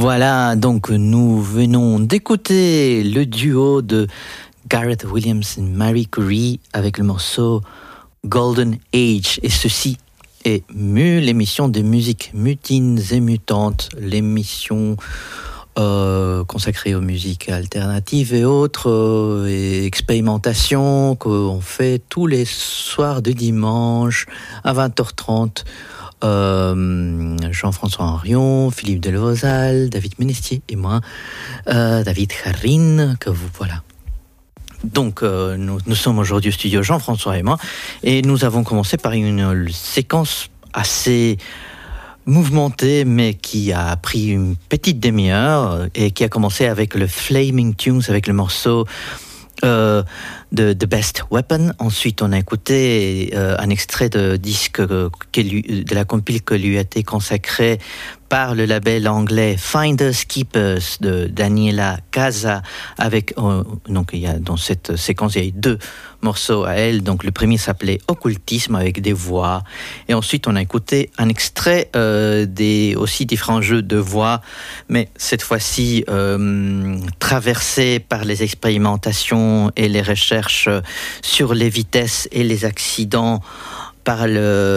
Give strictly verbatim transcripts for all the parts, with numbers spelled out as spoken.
Voilà, donc nous venons d'écouter le duo de Gareth Williams et Marie Curie avec le morceau Golden Age. Et ceci est Mu, l'émission de musique mutines et mutantes, l'émission euh, consacrée aux musiques alternatives et autres, euh, et expérimentations qu'on fait tous les soirs de dimanche à vingt heures trente. Euh, Jean-François Henrion, Philippe Delvozal, David Menestier et moi, euh, David Harin, que vous voilà. Donc euh, nous, nous sommes aujourd'hui au studio Jean-François et moi, et nous avons commencé par une, une séquence assez mouvementée, mais qui a pris une petite demi-heure et qui a commencé avec le Flaming Tunes, avec le morceau Euh, de The Best Weapon. Ensuite, on a écouté euh, un extrait de disque euh, de la compile que lui a été consacré par le label anglais Finders Keepers de Daniela Casa. Avec euh, donc il y a dans cette séquence il y a eu deux morceaux à elle. Donc le premier s'appelait Occultisme avec des voix, et ensuite on a écouté un extrait euh, des aussi différents jeux de voix, mais cette fois-ci euh, traversé par les expérimentations et les recherches sur les vitesses et les accidents par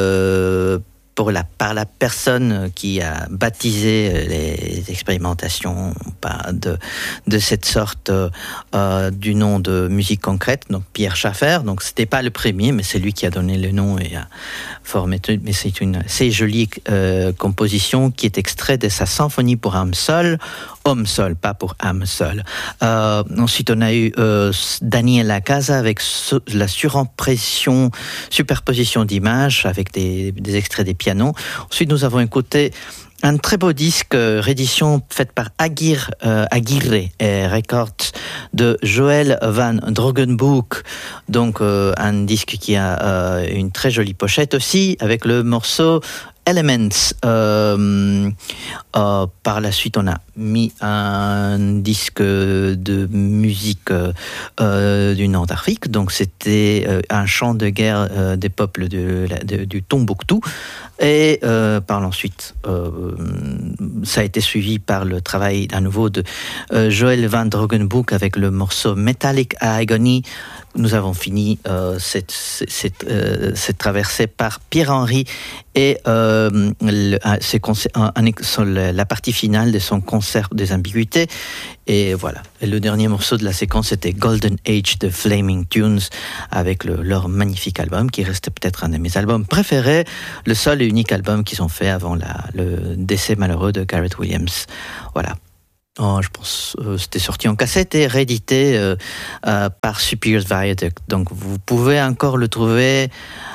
le pour la, par la personne qui a baptisé les expérimentations de, de cette sorte euh, du nom de musique concrète, donc Pierre Schaeffer. Donc c'était pas le premier, mais c'est lui qui a donné le nom et a formé. Mais c'est une assez jolie euh, composition qui est extraite de sa symphonie pour âme seule, homme seul, pas pour âme seule. Euh, ensuite, on a eu euh, Daniela Casa avec so, la surimpression, superposition d'images avec des, des extraits des pianos. Ensuite, nous avons écouté un très beau disque, euh, réédition faite par Agir, euh, Aguirre et Records de Joël Van Drogenboek. Donc, euh, un disque qui a euh, une très jolie pochette aussi, avec le morceau Elements. Euh, euh, par la suite, on a mis un disque de musique euh, du Nord-Afrique. Donc, c'était euh, un chant de guerre euh, des peuples de, de, du Tombouctou. Et euh, par l'ensuite, euh, ça a été suivi par le travail à nouveau de euh, Joël Van Drogenboek avec le morceau Metallic Agony. Nous avons fini euh, cette, cette, euh, cette traversée par Pierre-Henry et euh, le, ses concerts, un, un, la partie finale de son concert des ambiguïtés. Et voilà. Et le dernier morceau de la séquence était Golden Age de Flaming Tunes avec le, leur magnifique album qui reste peut-être un de mes albums préférés, le seul et unique album qu'ils ont fait avant la, le décès malheureux de Gareth Williams. Voilà. Oh, je pense euh, c'était sorti en cassette et réédité euh, euh, par Superior's Viaduct. Donc vous pouvez encore le trouver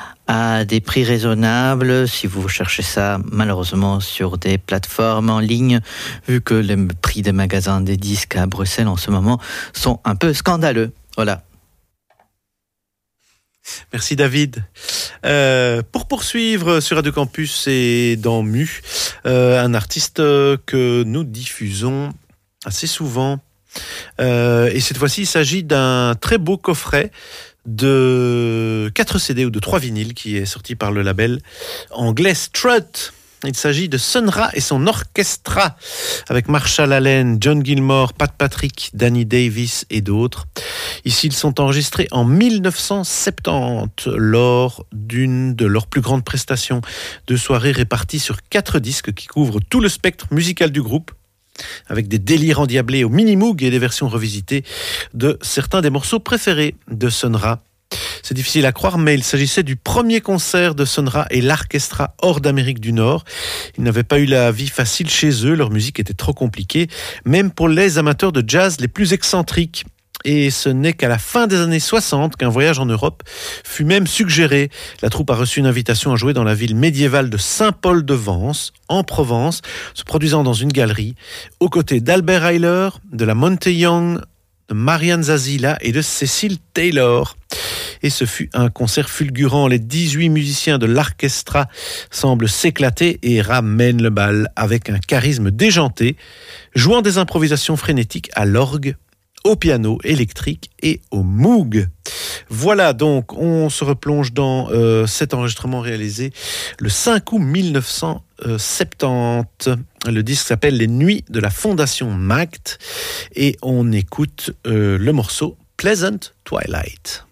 à des prix raisonnables si vous cherchez ça, malheureusement sur des plateformes en ligne, vu que les prix des magasins des disques à Bruxelles en ce moment sont un peu scandaleux. Voilà. Merci David. Euh, pour poursuivre sur Radio Campus et dans Mu, euh, un artiste que nous diffusons assez souvent. Euh, et cette fois-ci, il s'agit d'un très beau coffret de quatre C D ou de trois vinyles qui est sorti par le label anglais Strut. Il s'agit de Sun Ra et son orchestra avec Marshall Allen, John Gilmore, Pat Patrick, Danny Davis et d'autres. Ici, ils sont enregistrés en dix-neuf cent soixante-dix lors d'une de leurs plus grandes prestations de soirée réparties sur quatre disques qui couvrent tout le spectre musical du groupe, avec des délires endiablés au mini-moog et des versions revisitées de certains des morceaux préférés de Sun Ra. C'est difficile à croire, mais il s'agissait du premier concert de Sun Ra et l'orchestra hors d'Amérique du Nord. Ils n'avaient pas eu la vie facile chez eux, leur musique était trop compliquée, même pour les amateurs de jazz les plus excentriques. Et ce n'est qu'à la fin des années soixante qu'un voyage en Europe fut même suggéré. La troupe a reçu une invitation à jouer dans la ville médiévale de Saint-Paul-de-Vence, en Provence, se produisant dans une galerie, aux côtés d'Albert Ayler, de la Monte Young, de Marianne Zazzila et de Cecil Taylor. Et ce fut un concert fulgurant. Les dix-huit musiciens de l'orchestra semblent s'éclater et ramènent le bal avec un charisme déjanté, jouant des improvisations frénétiques à l'orgue, au piano électrique et au Moog. Voilà, donc on se replonge dans euh, cet enregistrement réalisé le cinq août mille neuf cent soixante-dix. Le disque s'appelle Les Nuits de la Fondation M A C T et on écoute euh, le morceau Pleasant Twilight.